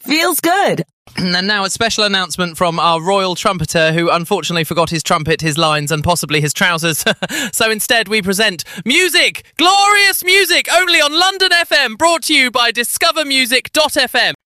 feels good. And now a special announcement from our royal trumpeter who unfortunately forgot his trumpet, his lines and possibly his trousers. So instead we present music, glorious music, only on London FM, brought to you by discovermusic.fm.